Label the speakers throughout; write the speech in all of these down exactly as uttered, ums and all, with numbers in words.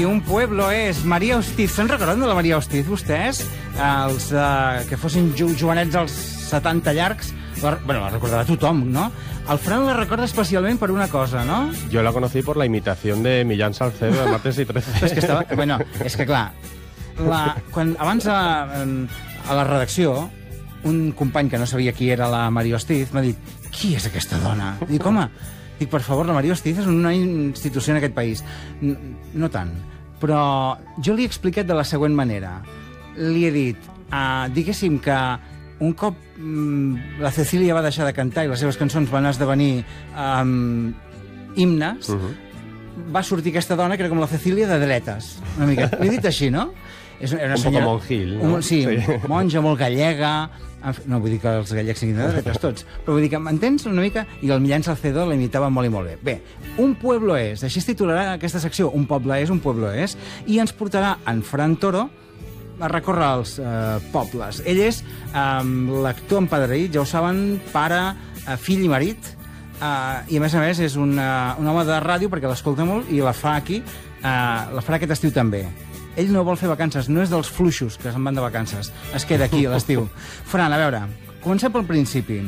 Speaker 1: un pueblo és Maria Hostiz. Se'n recorden de la Maria Hostiz, vostès? Els uh, que fossin jo jovenets als setanta llargs. La, bueno, la recordarà tothom, ¿no? El Fran la recorda especialment per una cosa, ¿no?
Speaker 2: Yo la conocí por la imitación de Millán Salcedo de Martes y trece.
Speaker 1: És que estava... Bueno, és que clar, la, quan, abans a, a la redacció, un company que no sabia qui era la Maria Hostiz m'ha dit, qui és aquesta dona? Dic, home, dic, per favor, la Maria Hostiz és una institució en aquest país. No, no tant. Però jo li he explicat de la següent manera. Li he dit, uh, diguéssim que un cop mm, la Cecília va deixar de cantar i les seves cançons van esdevenir um, himnes, uh -huh. va sortir aquesta dona que era com la Cecília de dretes. Una mica. L'he dit així, no? És una
Speaker 2: un
Speaker 1: senyora,
Speaker 2: poco monjil, no?
Speaker 1: Un, sí,
Speaker 2: sí,
Speaker 1: monja molt gallega. No vull dir que els gallecs siguin de dretes tots, però vull dir que m'entens una mica? I el Millán Salcedo la imitava molt i molt bé. Bé, Un pueblo és, així es titularà aquesta secció, Un poble és, un pueblo és, i ens portarà en Fran Toro a recórrer els eh, pobles. Ell és eh, l'actor empadreït, ja ho saben, pare, eh, fill i marit, eh, i a més a més és un, uh, un home de ràdio perquè l'escolta molt i la fa aquí, eh, la farà aquest estiu també. Ell no vol fer vacances, no és dels fluixos que se'n van de vacances, es queda aquí a l'estiu. Fran, a veure, comencem pel principi.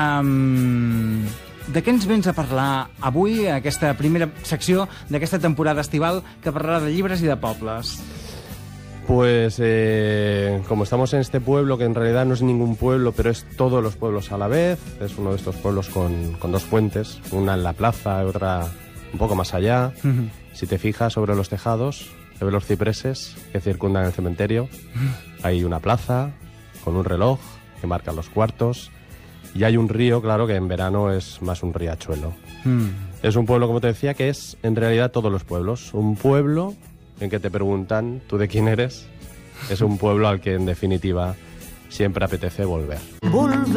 Speaker 1: Um, de què ens vens a parlar avui, en aquesta primera secció d'aquesta temporada estival que parlarà de llibres i de pobles?
Speaker 2: Pues eh, como estamos en este pueblo, que en realidad no es ningún pueblo, pero es todos los pueblos a la vez, es uno de estos pueblos con, con dos fuentes, una en la plaza y otra un poco más allá. Uh-huh. Si te fijas sobre los tejados, se ven los cipreses que circundan el cementerio. Uh-huh. Hay una plaza con un reloj que marca los cuartos y hay un río, claro, que en verano es más un riachuelo. Uh-huh. Es un pueblo, como te decía, que es en realidad todos los pueblos. Un pueblo en que te preguntan, ¿tú de quién eres? Es un pueblo al que, en definitiva, siempre apetece volver. Volver.